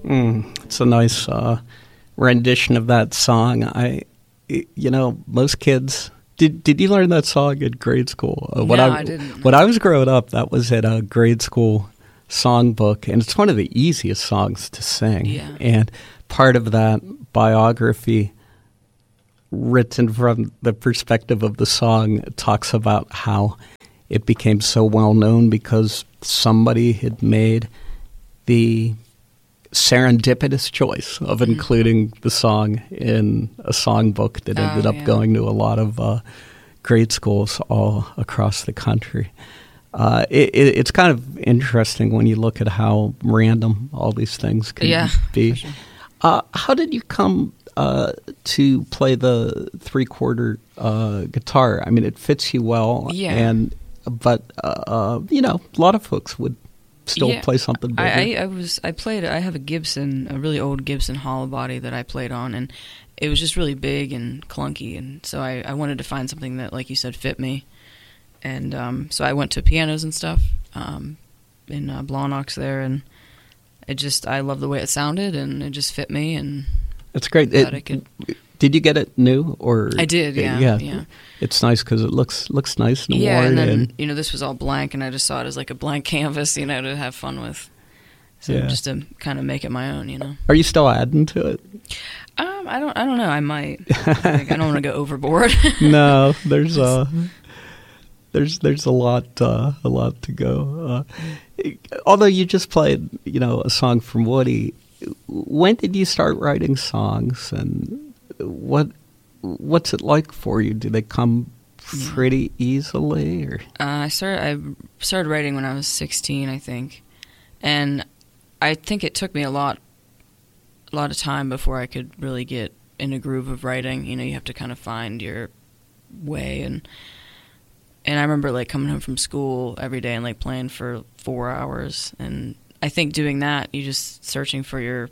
It's a nice rendition of that song. Most kids. Did you learn that song in grade school? No, I didn't. When I was growing up, that was in a grade school songbook, and it's one of the easiest songs to sing. Yeah. And part of that biography, written from the perspective of the song, talks about how it became so well known because somebody had made the serendipitous choice of including the song in a songbook that ended up going to a lot of grade schools all across the country. It's kind of interesting when you look at how random all these things can be. Sure. How did you come to play the three-quarter guitar? I mean, it fits you well, but a lot of folks would still play something bigger. I have a really old Gibson hollow body that I played on, and it was just really big and clunky, and so I wanted to find something that, like you said, fit me. And so I went to pianos and stuff in Blawnox there, and I love the way it sounded, and it just fit me. And it's great. Did you get it new, or I did? Yeah. It's nice because it looks nice and worn. Yeah, and then this was all blank, and I just saw it as like a blank canvas, to have fun with. So just to kind of make it my own, Are you still adding to it? I don't know. I might. I don't want to go overboard. No, there's a lot to go. Although you just played, a song from Woody. When did you start writing songs, and what's it like for you? Do they come pretty easily? Or? I started writing when I was 16, I think, and I think it took me a lot of time before I could really get in a groove of writing. You have to kind of find your way, and I remember like coming home from school every day and like playing for 4 hours, and I think doing that, you just searching for your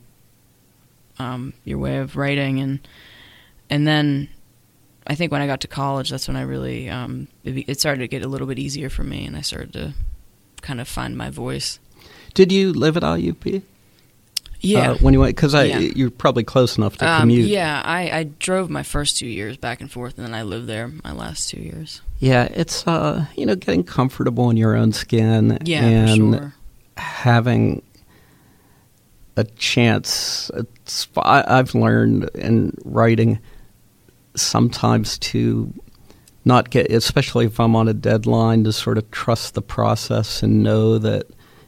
way of writing, and then I think when I got to college, that's when I really it started to get a little bit easier for me, and I started to kind of find my voice. Did you live at IUP? Yeah. When you went, because you're probably close enough to commute. Yeah, I drove my first 2 years back and forth, and then I lived there my last 2 years. Yeah, it's getting comfortable in your own skin, and for sure. Having a chance. I've learned in writing sometimes to not get, especially if I'm on a deadline, to sort of trust the process and know that,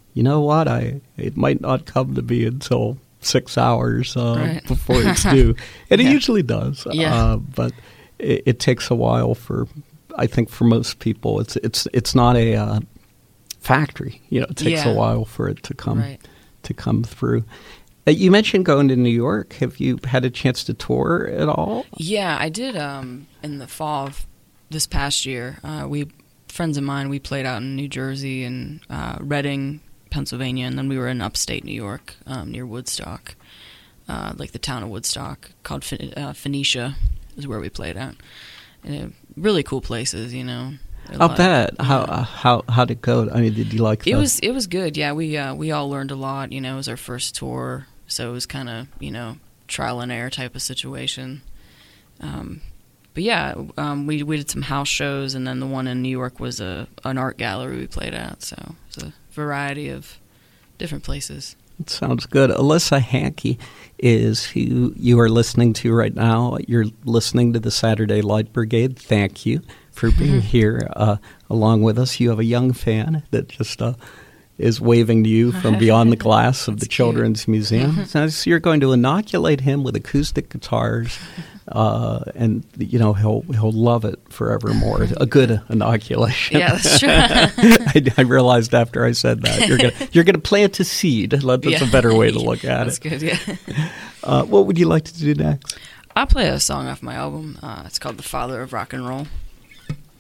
it might not come to me until 6 hours before it's due. And it usually does. But it takes a while I think for most people. It's not a factory. It takes a while for it to come through. You mentioned going to New York. Have you had a chance to tour at all? Yeah, I did in the fall of this past year. Friends of mine, we played out in New Jersey and Reading, Pennsylvania, and then we were in upstate New York near Woodstock, like the town of Woodstock, called Phoenicia is where we played at. And really cool places, I'll bet. How'd it go? I mean, did you like it? It was good. Yeah, we all learned a lot. It was our first tour, so it was kind of trial and error type of situation. But yeah, we did some house shows, and then the one in New York was an art gallery we played at. So it was a variety of different places. It sounds good. Alyssa Hankey is who you are listening to right now. You're listening to the Saturday Light Brigade. Thank you for being here along with us. You have a young fan that just is waving to you from beyond the glass of the Children's Museum. So you're going to inoculate him with acoustic guitars, and he'll love it forevermore. A good inoculation. Yeah, that's true. I realized after I said that you're gonna plant a seed. That's a better way to look at it. That's good. Yeah. What would you like to do next? I'll play a song off my album. It's called "The Father of Rock and Roll."